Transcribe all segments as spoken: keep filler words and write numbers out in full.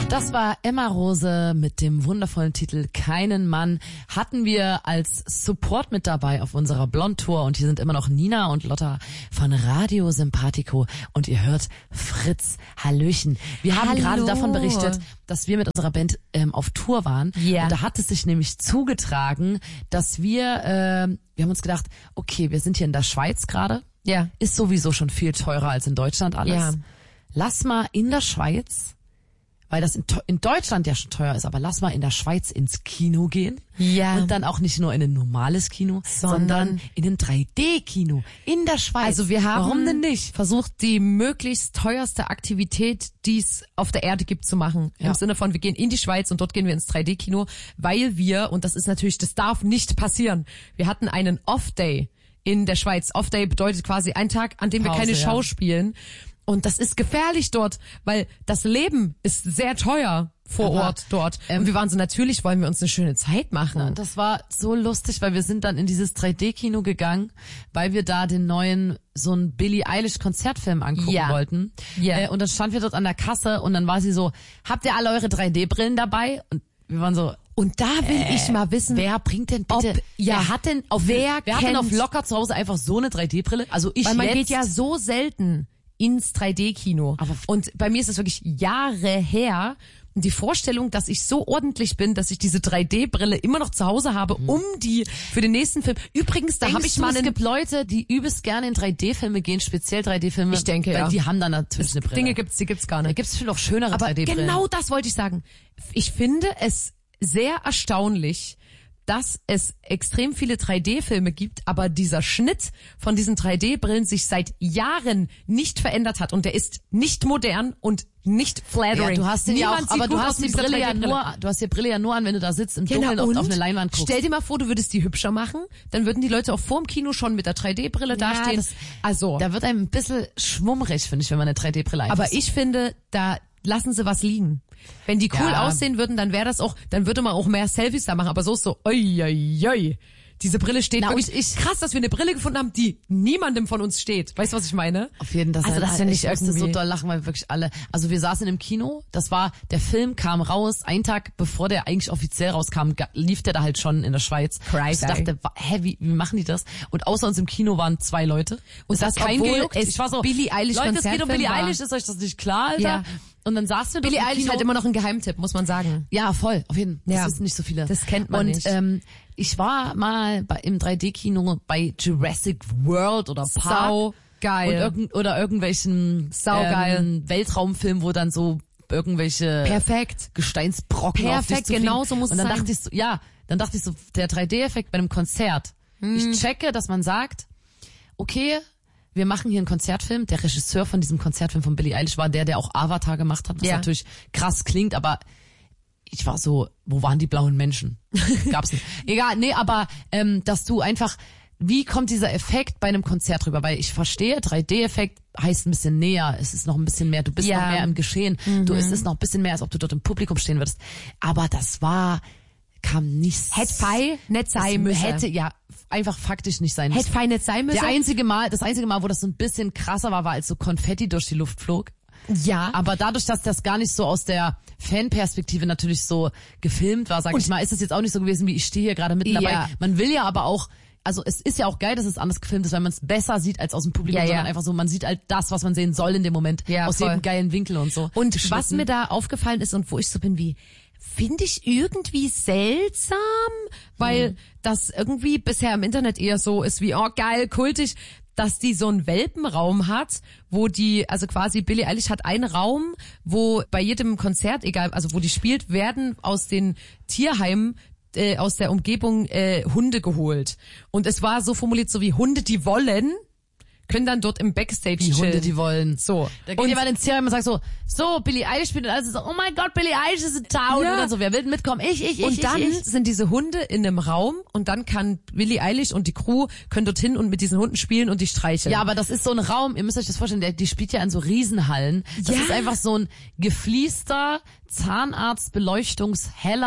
Das war Emma Rose mit dem wundervollen Titel Keinen Mann. Hatten wir als Support mit dabei auf unserer Blond-Tour und hier sind immer noch Nina und Lotta von Radio Sympathico und ihr hört Fritz. Hallöchen. Wir haben Hallo. gerade davon berichtet, dass wir mit unserer Band ähm, auf Tour waren. Ja. Und da hat es sich nämlich zugetragen, dass wir, äh, wir haben uns gedacht, okay, wir sind hier in der Schweiz gerade. Ja. Ist sowieso schon viel teurer als in Deutschland alles. Ja. Lass mal in der Schweiz, weil das in, in Deutschland ja schon teuer ist, aber lass mal in der Schweiz ins Kino gehen. Ja. Und dann auch nicht nur in ein normales Kino, sondern, sondern in ein drei D Kino in der Schweiz. Also wir haben Warum denn nicht? versucht, die möglichst teuerste Aktivität, die es auf der Erde gibt, zu machen. Ja. Im Sinne von, wir gehen in die Schweiz und dort gehen wir ins drei D Kino, weil wir, und das ist natürlich, das darf nicht passieren, wir hatten einen Off-Day in der Schweiz. Off-Day bedeutet quasi ein Tag, an dem wir Pause, keine ja. Show spielen. Und das ist gefährlich dort, weil das Leben ist sehr teuer vor Aber, Ort dort. ähm, und wir waren so, natürlich wollen wir uns eine schöne Zeit machen. Und das war so lustig, weil wir sind dann in dieses drei D Kino gegangen, weil wir da den neuen, so einen Billie Eilish Konzertfilm angucken Ja. wollten. Ja. Äh, und dann standen wir dort an der Kasse und dann war sie so, habt ihr alle eure drei D Brillen dabei? Und wir waren so, Und da will äh, ich mal wissen, wer bringt denn bitte, ob- ja, wer hat denn auf, wer wer hat denn auf kennt- locker zu Hause einfach so eine drei D Brille? Also ich weil man jetzt, geht ja so selten ins drei D Kino. Aber- Und bei mir ist es wirklich Jahre her. Und die Vorstellung, dass ich so ordentlich bin, dass ich diese drei D Brille immer noch zu Hause habe, um die für den nächsten Film. Übrigens, da habe ich mal es einen, gibt Leute, die übelst gerne in drei D Filme gehen, speziell drei D Filme. Ich denke, weil ja. Die haben dann natürlich eine Brille. Dinge gibt's, die gibt's gar Da nicht. gibt's viel auch schönere Aber drei D Brillen. genau das wollte ich sagen. Ich finde es sehr erstaunlich, dass es extrem viele drei D Filme gibt, aber dieser Schnitt von diesen drei D Brillen sich seit Jahren nicht verändert hat und der ist nicht modern und nicht flattering. Ja, du hast den ja Niemand auch, sieht aber du gut aus hast die mit dieser Brille ja drei D Brille. nur, du hast die Brille ja nur an, wenn du da sitzt im Ja, na Dunkeln und und? auf eine Leinwand guckst. Stell dir mal vor, du würdest die hübscher machen, dann würden die Leute auch vorm Kino schon mit der drei D Brille Ja, dastehen. das- Also, Da wird einem ein bisschen schwummrig, finde ich, wenn man eine drei D Brille einfach aber ich finde, da lassen sie was liegen. Wenn die cool Ja. aussehen würden, dann wäre das auch, dann würde man auch mehr Selfies da machen. Aber so ist so, oi, oi, oi. Diese Brille steht Na, wirklich, und ich- krass, dass wir eine Brille gefunden haben, die niemandem von uns steht. Weißt du, was ich meine? Auf jeden Fall. Also das finde ich ich musste so irgendwie- doll lachen, weil wir wirklich alle, also wir saßen im Kino, das war, der Film kam raus, einen Tag bevor der eigentlich offiziell rauskam, ga- lief der da halt schon in der Schweiz. Crazy. Ich dachte, wa- hä, wie, wie machen die das? Und außer uns im Kino waren zwei Leute. Und das, hat keinen obwohl gejuckt. es Ich war so, Billie Eilish Leute, es geht um Konzertfilm Billie war. Eilish, ist euch das nicht klar, Alter? Ja. Und dann saßen wir dort Billie im Eilish Kino. halt immer noch ein Geheimtipp, muss man sagen. Ja, voll, auf jeden Fall. Das Ja. wissen nicht so viele. Das kennt man und, nicht. Ähm, ich war mal bei, im drei D Kino bei Jurassic World oder Park. Sau geil. Und irgend, oder irgendwelchen Saugeil. ähm, Weltraumfilm, wo dann so irgendwelche Perfekt. Gesteinsbrocken auf dich Perfekt, zufliegen. genau so muss Und dann es sein. dachte ich so, ja, dann dachte ich so, der drei D-Effekt bei einem Konzert. Hm. Ich checke, dass man sagt, okay, wir machen hier einen Konzertfilm. Der Regisseur von diesem Konzertfilm von Billie Eilish war der, der auch Avatar gemacht hat, was Ja. natürlich krass klingt, aber ich war so, wo waren die blauen Menschen? Gab's nicht. Egal, nee, aber ähm, dass du einfach, wie kommt dieser Effekt bei einem Konzert rüber? Weil ich verstehe, drei D-Effekt heißt ein bisschen näher, es ist noch ein bisschen mehr, du bist Ja. noch mehr im Geschehen, du es ist noch ein bisschen mehr, als ob du dort im Publikum stehen würdest. Aber das war, kam nicht. Hätte fei nicht sein es müssen. hätte ja einfach faktisch nicht sein Hätte müssen. fei nicht sein müssen. Der einzige Mal, das einzige Mal, wo das so ein bisschen krasser war, war, als so Konfetti durch die Luft flog. ja. Aber dadurch, dass das gar nicht so aus der Fanperspektive natürlich so gefilmt war, sag Und- ich mal, ist es jetzt auch nicht so gewesen, wie ich stehe hier gerade mitten Ja. dabei. Man will ja aber auch, also es ist ja auch geil, dass es anders gefilmt ist, weil man es besser sieht als aus dem Publikum, Ja, ja. sondern einfach so, man sieht halt das, was man sehen soll in dem Moment, Ja, aus voll. jedem geilen Winkel und so. Und was geschnitten. mir da aufgefallen ist und wo ich so bin wie, finde ich irgendwie seltsam, weil Mhm. das irgendwie bisher im Internet eher so ist wie, oh geil, kultig, dass die so einen Welpenraum hat, wo die, also quasi Billie Eilish hat einen Raum, wo bei jedem Konzert, egal, also wo die spielt, werden aus den Tierheimen äh, aus der Umgebung äh, Hunde geholt. Und es war so formuliert, so wie Hunde, die wollen, können dann dort im Backstage Die chillen. Hunde, die wollen. So. Da geht Und- jemand ins Tierheim und sagt so, so, Billie Eilish spielt und alles so, oh mein Gott, Billie Eilish ist in town. Ja. Und dann so, wer will denn mitkommen? Ich, ich, ich, Und ich, dann ich. sind diese Hunde in einem Raum und dann kann Billie Eilish und die Crew können dorthin und mit dissen Hunden spielen und die streicheln. Ja, aber das ist so ein Raum, ihr müsst euch das vorstellen, der, die spielt ja in so Riesenhallen. Das Ja. ist einfach so ein gefliester, Zahnarztbeleuchtungsheller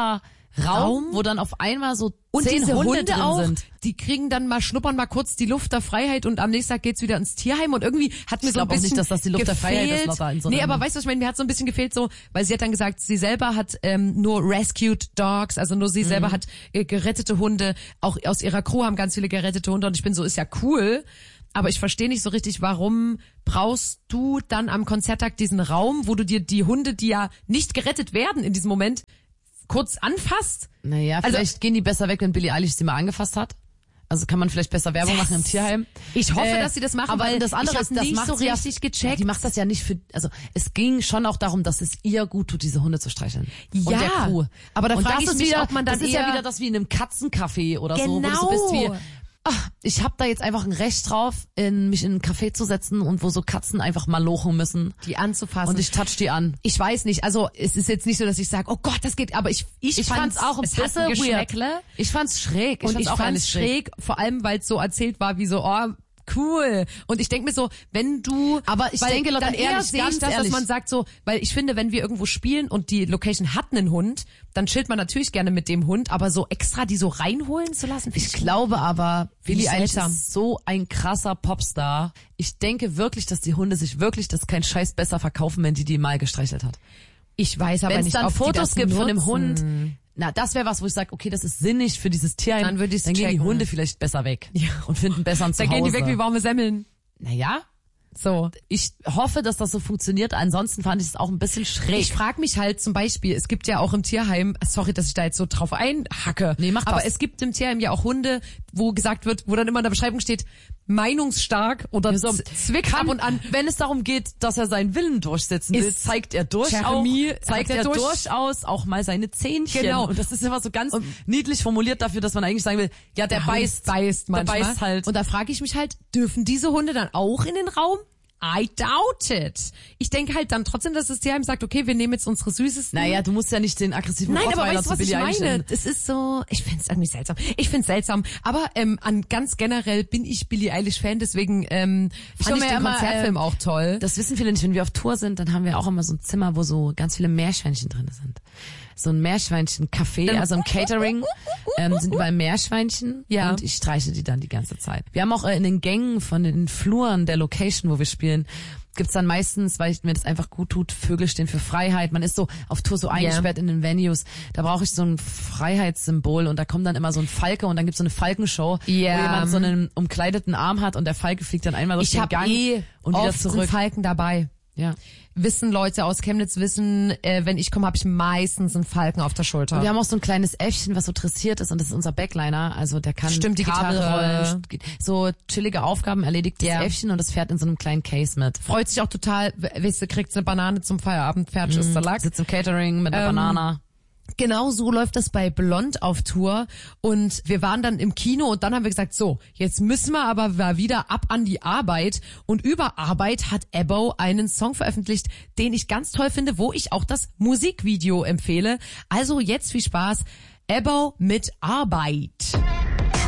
Raum, Raum, wo dann auf einmal so und zehn diese Hunde, Hunde drin auch, sind. die kriegen dann mal, schnuppern mal kurz die Luft der Freiheit und am nächsten Tag geht's wieder ins Tierheim und irgendwie hat mir Ich so ein glaub auch bisschen nicht, dass das die Luft der gefehlt. Freiheit ist, Lotta, in so Nee, einem- aber weißt du, was ich meine? Mir hat so ein bisschen gefehlt so, weil sie hat dann gesagt, sie selber hat ähm, nur rescued dogs, also nur sie Mhm. selber hat äh, gerettete Hunde, auch aus ihrer Crew haben ganz viele gerettete Hunde und ich bin so, ist ja cool. Aber ich verstehe nicht so richtig, warum brauchst du dann am Konzerttag diesen Raum, wo du dir die Hunde, die ja nicht gerettet werden in diesem Moment, kurz anfasst? Naja, Also- vielleicht gehen die besser weg, wenn Billie Eilish sie mal angefasst hat. Also kann man vielleicht besser Werbung machen im Tierheim. Ich hoffe, Äh, dass sie das machen, aber weil das andere ich hab ist, das nicht macht so sie ja- richtig gecheckt. Die macht das ja nicht für, also es ging schon auch darum, dass es ihr gut tut, diese Hunde zu streicheln. Und Ja, der Crew. aber da Und frag das ich ist mich, wieder, ob man dann das ist ja eher- wieder das wie in einem Katzencafé oder so, wo du Genau. so bist wie, ach, ich habe da jetzt einfach ein Recht drauf, in mich in ein Café zu setzen und wo so Katzen einfach mal lochen müssen. die anzufassen. Und ich touch die an. Ich weiß nicht, also es ist jetzt nicht so, dass ich sage, oh Gott, das geht, aber ich ich, Ich fand's auch ein es hat bisschen weird. Geschmäckle. Ich fand's schräg. Ich Und fand's ich auch fand's ehrlich schräg, vor allem, weil es so erzählt war, wie so, oh, cool. Und ich denke mir so, wenn du... Aber ich weil denke, Lotta, dann eher ehrlich, sehe ich ganz das, dass ehrlich. man sagt so, weil ich finde, wenn wir irgendwo spielen und die Location hat einen Hund, dann chillt man natürlich gerne mit dem Hund, aber so extra die so reinholen zu lassen, Ich glaube aber, Billie ich Eilish seltsam. ist so ein krasser Popstar. Ich denke wirklich, dass die Hunde sich wirklich, das ist kein Scheiß, besser verkaufen, wenn die die mal gestreichelt hat. ich weiß aber Wenn es nicht, dann ob die Fotos das gibt von dem nutzen. Hund, na, das wäre was, wo ich sage, okay, das ist sinnig für dieses Tierheim. Dann würde ich's Dann gehen die checken. Hunde vielleicht besser weg und finden besser ein Da Zuhause. gehen die weg wie warme Semmeln. Naja, So. ich hoffe, dass das so funktioniert. Ansonsten fand ich es auch ein bisschen schräg. Ich frage mich halt zum Beispiel, es gibt ja auch im Tierheim, sorry, dass ich da jetzt so drauf einhacke, Nee, mach aber das. es gibt im Tierheim ja auch Hunde, wo gesagt wird, wo dann immer in der Beschreibung steht, meinungsstark oder so, z- zwickt ab und an. Wenn es darum geht, dass er seinen Willen durchsetzen will, Ist zeigt er durchaus, Jeremy, zeigt hat er er durch- durchaus auch mal seine Zähnchen. Genau. Und das ist immer so ganz niedlich formuliert dafür, dass man eigentlich sagen will, ja, der, Der beißt, Hund beißt der manchmal. beißt halt. Und da frage ich mich halt, dürfen diese Hunde dann auch in den Raum? I doubt it. Ich denke halt dann trotzdem, dass das Tierheim sagt, okay, wir nehmen jetzt unsere süßesten. naja, du musst ja nicht den aggressiven Nein, aber Rottweiler weißt du, zu was ich Billie Eilish meine? nennen. Das ist so, ich find's irgendwie seltsam. Ich find's seltsam. Aber ähm, an ganz generell bin ich Billie Eilish-Fan, deswegen ähm, Ich fand höre ich mir den immer, Konzertfilm äh, auch toll. Das wissen viele nicht. Wenn wir auf Tour sind, dann haben wir auch immer so ein Zimmer, wo so ganz viele Meerschweinchen drin sind. So ein Meerschweinchen-Café, also im Catering ähm, sind überall Meerschweinchen Ja. und ich streiche die dann die ganze Zeit. Wir haben auch äh, in den Gängen von den Fluren der Location, wo wir spielen, gibt's dann meistens, weil mir das einfach gut tut, Vögel stehen für Freiheit. Man ist so auf Tour so eingesperrt in den Venues. Da brauche ich so ein Freiheitssymbol und da kommt dann immer so ein Falke und dann gibt's so eine Falkenshow, Ja. wo jemand so einen umkleideten Arm hat und der Falke fliegt dann einmal durch Ich den habe Gang eh und wieder oft einen zurück. Falken dabei. Ja. Wissen Leute aus Chemnitz wissen, äh, wenn ich komme, habe ich meistens einen Falken auf der Schulter. Wir haben auch so ein kleines Äffchen, was so dressiert ist und das ist unser Backliner. Also der kann Stimmt, die Kabel Gitarre. rollen, so chillige Aufgaben erledigt das Ja. Äffchen und das fährt in so einem kleinen Case mit. Freut sich auch total, weißt du, kriegt eine Banane zum Feierabend, fertig ist der Lack. Sitzt im Catering mit einer Ähm, Banane. Genau so läuft das bei Blond auf Tour und wir waren dann im Kino und dann haben wir gesagt, so, jetzt müssen wir aber mal wieder ab an die Arbeit und über Arbeit hat Ebbo einen Song veröffentlicht, den ich ganz toll finde, wo ich auch das Musikvideo empfehle. Also jetzt viel Spaß, Ebbo mit Arbeit.